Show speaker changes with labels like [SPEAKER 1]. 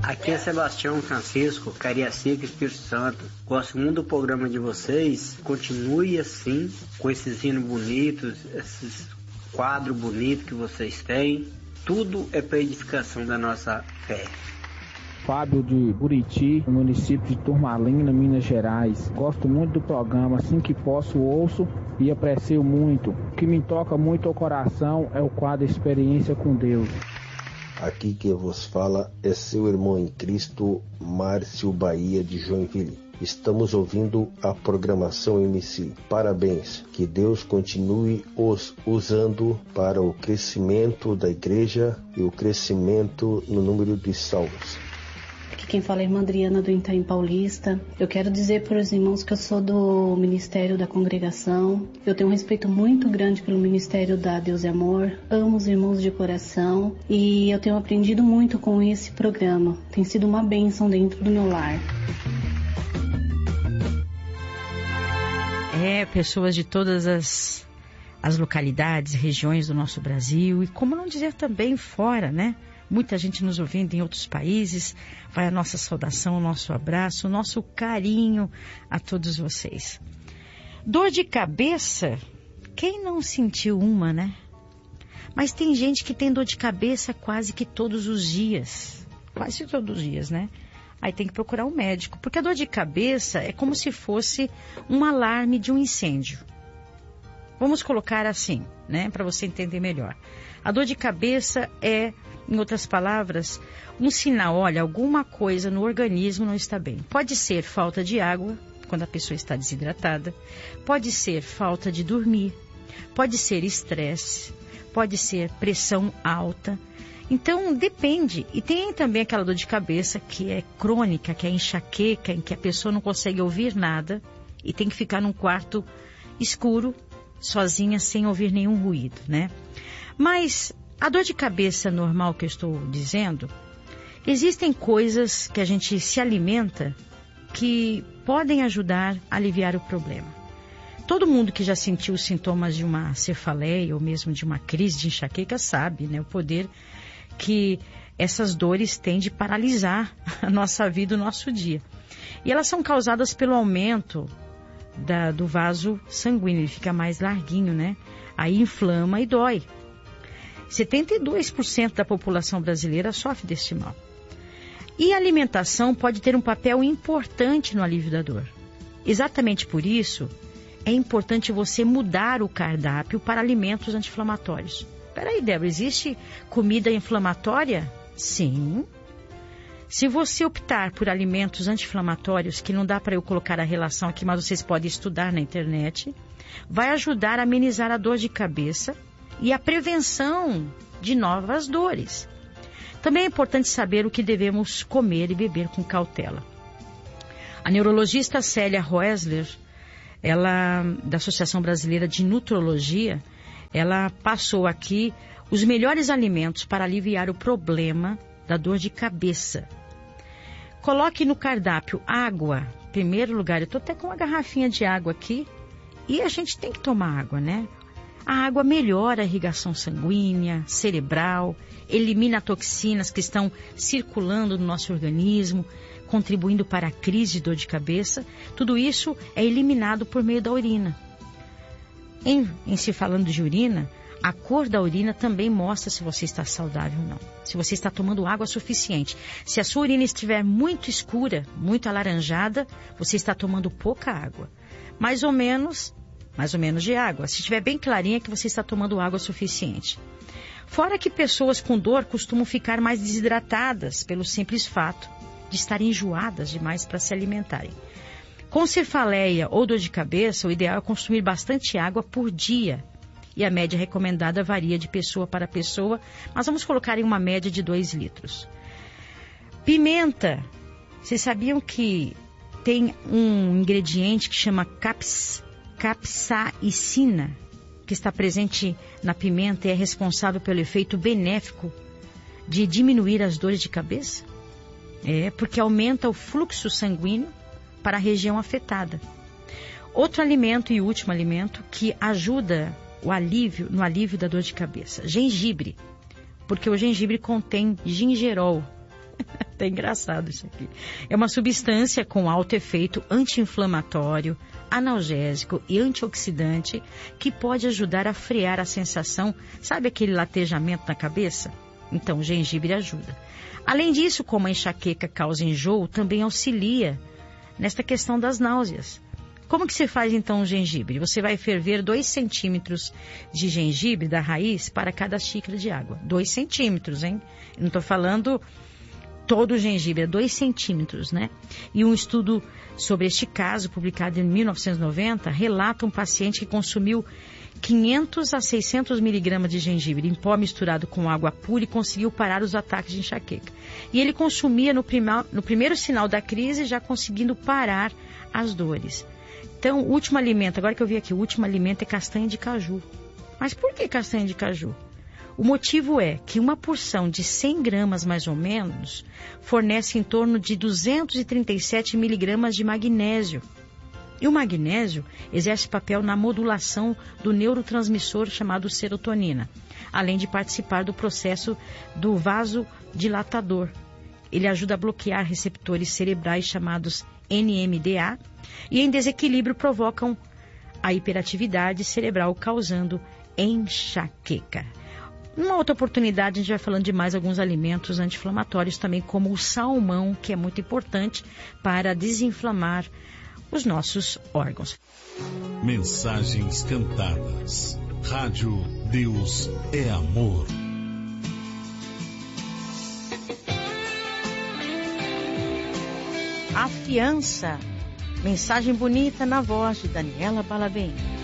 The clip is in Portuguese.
[SPEAKER 1] Aqui é Sebastião Francisco, Cariacica, Espírito Santo. Gosto muito do programa de vocês. Continue assim, com esses hinos bonitos, esses quadros bonitos que vocês têm. Tudo é para edificação da nossa fé.
[SPEAKER 2] Fábio de Buriti, município de Turmalina, Minas Gerais. Gosto muito do programa, assim que posso ouço e aprecio muito. O que me toca muito ao coração é o quadro Experiência com Deus.
[SPEAKER 3] Aqui quem vos fala é seu irmão em Cristo, Márcio Bahia de Joinville. Estamos ouvindo a programação MC. Parabéns, que Deus continue os usando para o crescimento da igreja e o crescimento no número de salvos.
[SPEAKER 4] Aqui quem fala é a irmã Adriana do Itaim Paulista. Eu quero dizer para os irmãos que eu sou do Ministério da Congregação. Eu tenho um respeito muito grande pelo Ministério da Deus e Amor. Amo os irmãos de coração e eu tenho aprendido muito com esse programa. Tem sido uma bênção dentro do meu lar.
[SPEAKER 5] Pessoas de todas as localidades, regiões do nosso Brasil e como não dizer também fora, né? Muita gente nos ouvindo em outros países. Vai a nossa saudação, o nosso abraço, o nosso carinho a todos vocês. Dor de cabeça, quem não sentiu uma, né? Mas tem gente que tem dor de cabeça quase que todos os dias. Quase todos os dias, né? Aí tem que procurar um médico, porque a dor de cabeça é como se fosse um alarme de um incêndio. Vamos colocar assim, né, para você entender melhor. A dor de cabeça é, em outras palavras, um sinal, olha, alguma coisa no organismo não está bem. Pode ser falta de água, quando a pessoa está desidratada, pode ser falta de dormir, pode ser estresse, pode ser pressão alta. Então, depende. E tem também aquela dor de cabeça que é crônica, que é enxaqueca, em que a pessoa não consegue ouvir nada e tem que ficar num quarto escuro, sozinha, sem ouvir nenhum ruído, né? Mas a dor de cabeça normal que eu estou dizendo, existem coisas que a gente se alimenta que podem ajudar a aliviar o problema. Todo mundo que já sentiu os sintomas de uma cefaleia ou mesmo de uma crise de enxaqueca sabe, né, o poder que essas dores têm de paralisar a nossa vida, o nosso dia. E elas são causadas pelo aumento do vaso sanguíneo, ele fica mais larguinho, né? Aí inflama e dói. 72% da população brasileira sofre deste mal. E a alimentação pode ter um papel importante no alívio da dor. Exatamente por isso, é importante você mudar o cardápio para alimentos anti-inflamatórios. Peraí, Débora, existe comida inflamatória? Sim. Se você optar por alimentos anti-inflamatórios, que não dá para eu colocar a relação aqui, mas vocês podem estudar na internet, vai ajudar a amenizar a dor de cabeça e a prevenção de novas dores. Também é importante saber o que devemos comer e beber com cautela. A neurologista Célia Roesler, ela, da Associação Brasileira de Nutrologia, ela passou aqui os melhores alimentos para aliviar o problema da dor de cabeça. Coloque no cardápio água, em primeiro lugar. Eu estou até com uma garrafinha de água aqui e a gente tem que tomar água, né? A água melhora a irrigação sanguínea, cerebral, elimina toxinas que estão circulando no nosso organismo, contribuindo para a crise de dor de cabeça. Tudo isso é eliminado por meio da urina. Em se falando de urina, a cor da urina também mostra se você está saudável ou não. Se você está tomando água suficiente. Se a sua urina estiver muito escura, muito alaranjada, você está tomando pouca água. Mais ou menos de água. Se estiver bem clarinha, é que você está tomando água suficiente. Fora que pessoas com dor costumam ficar mais desidratadas pelo simples fato de estarem enjoadas demais para se alimentarem. Com cefaleia ou dor de cabeça, o ideal é consumir bastante água por dia. E a média recomendada varia de pessoa para pessoa, mas vamos colocar em uma média de 2 litros. Pimenta. Vocês sabiam que tem um ingrediente que chama capsaicina, que está presente na pimenta e é responsável pelo efeito benéfico de diminuir as dores de cabeça? Porque aumenta o fluxo sanguíneo para a região afetada. Outro alimento e último alimento que ajuda no alívio da dor de cabeça. Gengibre, porque o gengibre contém gingerol. Tá engraçado isso aqui. É uma substância com alto efeito anti-inflamatório, analgésico e antioxidante que pode ajudar a frear a sensação, sabe aquele latejamento na cabeça? Então o gengibre ajuda. Além disso, como a enxaqueca causa enjoo, também auxilia nesta questão das náuseas. Como que se faz então o gengibre? Você vai ferver 2 centímetros de gengibre da raiz para cada xícara de água. 2 centímetros, hein? Eu não estou falando todo o gengibre, é 2 centímetros, né? E um estudo sobre este caso, publicado em 1990, relata um paciente que consumiu 500 a 600 miligramas de gengibre em pó misturado com água pura e conseguiu parar os ataques de enxaqueca. E ele consumia no primeiro sinal da crise, já conseguindo parar as dores. Então, o último alimento, agora que eu vi aqui, o último alimento é castanha de caju. Mas por que castanha de caju? O motivo é que uma porção de 100 gramas, mais ou menos, fornece em torno de 237 miligramas de magnésio. E o magnésio exerce papel na modulação do neurotransmissor chamado serotonina, além de participar do processo do vasodilatador. Ele ajuda a bloquear receptores cerebrais chamados NMDA e em desequilíbrio provocam a hiperatividade cerebral, causando enxaqueca. Numa outra oportunidade, a gente vai falando de mais alguns alimentos anti-inflamatórios também, como o salmão, que é muito importante para desinflamar os nossos órgãos.
[SPEAKER 6] Mensagens cantadas. Rádio Deus é Amor.
[SPEAKER 5] A fiança. Mensagem bonita na voz de Daniela Balabem.